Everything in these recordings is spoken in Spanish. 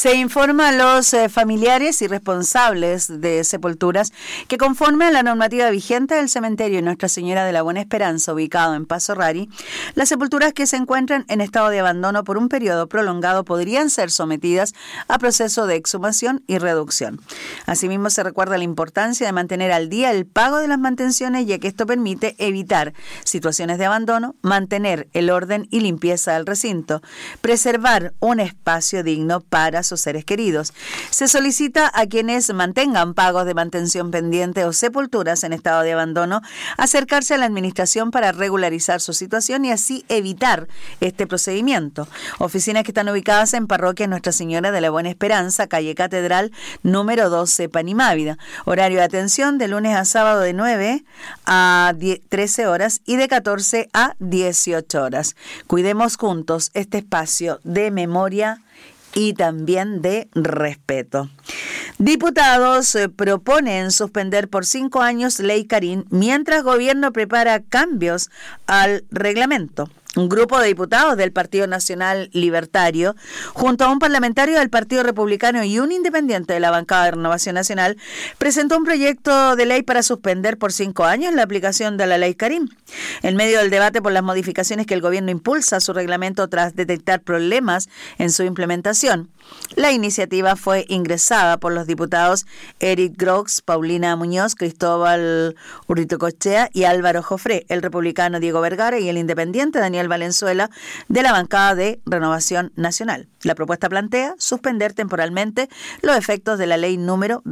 Se informa a los familiares y responsables de sepulturas que conforme a la normativa vigente del cementerio Nuestra Señora de la Buena Esperanza, ubicado en Paso Rari, las sepulturas que se encuentran en estado de abandono por un periodo prolongado podrían ser sometidas a proceso de exhumación y reducción. Asimismo, se recuerda la importancia de mantener al día el pago de las mantenciones, ya que esto permite evitar situaciones de abandono, mantener el orden y limpieza del recinto, preservar un espacio digno para sus seres queridos. Se solicita a quienes mantengan pagos de mantención pendiente o sepulturas en estado de abandono acercarse a la administración para regularizar su situación y así evitar este procedimiento. Oficinas que están ubicadas en Parroquia Nuestra Señora de la Buena Esperanza, calle Catedral, número 12, Panimávida. Horario de atención de lunes a sábado de 9 a 13 horas y de 14 a 18 horas. Cuidemos juntos este espacio de memoria y también de respeto. Diputados proponen suspender por 5 años Ley Carín mientras gobierno prepara cambios al reglamento. Un grupo de diputados del Partido Nacional Libertario, junto a un parlamentario del Partido Republicano y un independiente de la bancada de Renovación Nacional, presentó un proyecto de ley para suspender por 5 años la aplicación de la Ley Carín. En medio del debate por las modificaciones que el gobierno impulsa a su reglamento tras detectar problemas en su implementación, la iniciativa fue ingresada por los diputados Eric Grox, Paulina Muñoz, Cristóbal Urriticochea y Álvaro Jofré, el republicano Diego Vergara y el independiente Daniel Valenzuela de la bancada de Renovación Nacional. La propuesta plantea suspender temporalmente los efectos de la ley número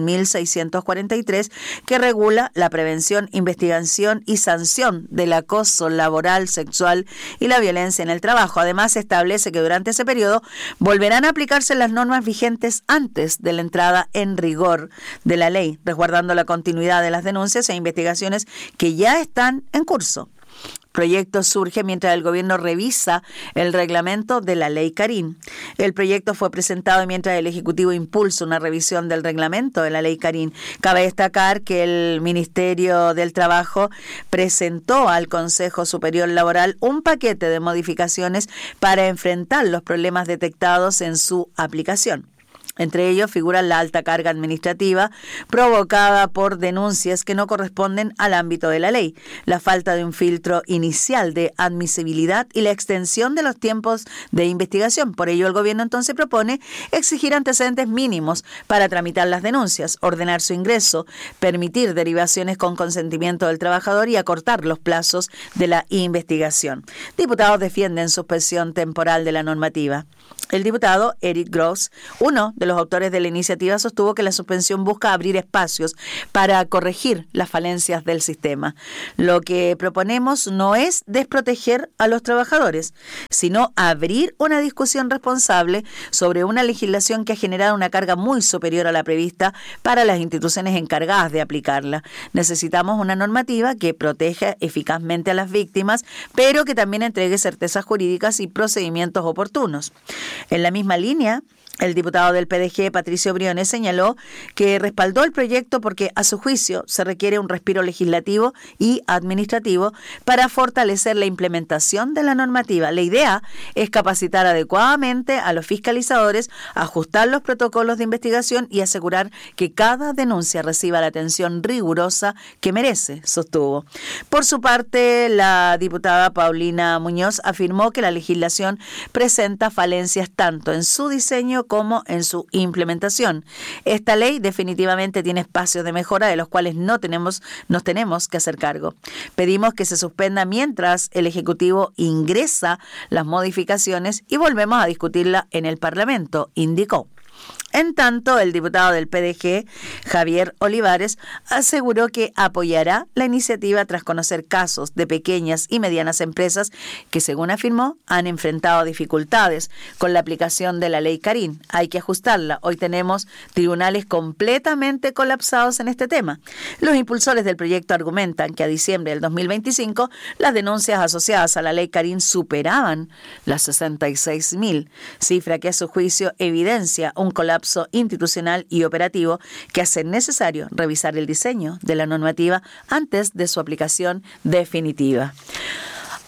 21.643 que regula la prevención, investigación y sanción del acoso laboral, sexual y la violencia en el trabajo. Además, establece que durante ese periodo volverán a aplicarse las normas vigentes antes de la entrada en rigor de la ley, resguardando la continuidad de las denuncias e investigaciones que ya están en curso. Proyecto surge mientras el gobierno revisa el reglamento de la Ley Carín. El proyecto fue presentado mientras el Ejecutivo impulsa una revisión del reglamento de la Ley Carín. Cabe destacar que el Ministerio del Trabajo presentó al Consejo Superior Laboral un paquete de modificaciones para enfrentar los problemas detectados en su aplicación. Entre ellos figura la alta carga administrativa provocada por denuncias que no corresponden al ámbito de la ley, la falta de un filtro inicial de admisibilidad y la extensión de los tiempos de investigación. Por ello, el gobierno entonces propone exigir antecedentes mínimos para tramitar las denuncias, ordenar su ingreso, permitir derivaciones con consentimiento del trabajador y acortar los plazos de la investigación. Diputados defienden suspensión temporal de la normativa. El diputado Eric Gross, uno de los autores de la iniciativa, sostuvo que la suspensión busca abrir espacios para corregir las falencias del sistema. Lo que proponemos no es desproteger a los trabajadores, sino abrir una discusión responsable sobre una legislación que ha generado una carga muy superior a la prevista para las instituciones encargadas de aplicarla. Necesitamos una normativa que proteja eficazmente a las víctimas, pero que también entregue certezas jurídicas y procedimientos oportunos. En la misma línea, el diputado del PDG, Patricio Briones, señaló que respaldó el proyecto porque, a su juicio, se requiere un respiro legislativo y administrativo para fortalecer la implementación de la normativa. La idea es capacitar adecuadamente a los fiscalizadores, ajustar los protocolos de investigación y asegurar que cada denuncia reciba la atención rigurosa que merece, sostuvo. Por su parte, la diputada Paulina Muñoz afirmó que la legislación presenta falencias tanto en su diseño como en su implementación. Esta ley definitivamente tiene espacios de mejora de los cuales nos tenemos que hacer cargo. Pedimos que se suspenda mientras el Ejecutivo ingresa las modificaciones y volvemos a discutirla en el Parlamento, indicó. En tanto, el diputado del PDG, Javier Olivares, aseguró que apoyará la iniciativa tras conocer casos de pequeñas y medianas empresas que, según afirmó, han enfrentado dificultades con la aplicación de la Ley Carín. Hay que ajustarla. Hoy tenemos tribunales completamente colapsados en este tema. Los impulsores del proyecto argumentan que a diciembre del 2025 las denuncias asociadas a la Ley Carín superaban las 66.000, cifra que a su juicio evidencia un colapso institucional y operativo que hace necesario revisar el diseño de la normativa antes de su aplicación definitiva.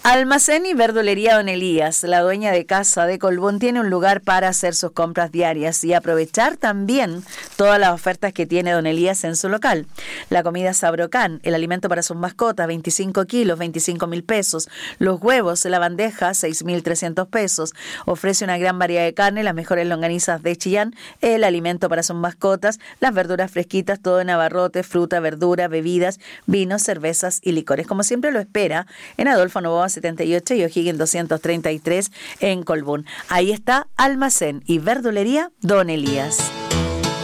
Almacén y verdulería Don Elías, la dueña de casa de Colbún, tiene un lugar para hacer sus compras diarias y aprovechar también todas las ofertas que tiene Don Elías en su local. La comida Sabrocán, el alimento para sus mascotas, 25 kilos, 25.000 pesos. Los huevos, la bandeja, 6.300 pesos. Ofrece una gran variedad de carne, las mejores longanizas de Chillán, el alimento para sus mascotas, las verduras fresquitas, todo en abarrotes, fruta, verdura, bebidas, vinos, cervezas y licores. Como siempre lo espera en Adolfo Noboa 78 y O'Higgins 233 en Colbún. Ahí está Almacén y Verdulería Don Elías.